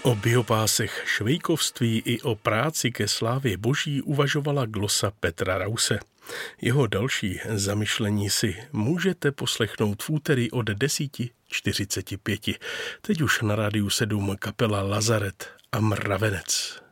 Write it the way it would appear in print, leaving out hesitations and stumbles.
O biopásech švejkovství i o práci ke slávě boží uvažovala glosa Petra Rause. Jeho další zamyšlení si můžete poslechnout v úterý od 10:45. Teď už na Rádiu 7 kapela Lazaret a Mravenec.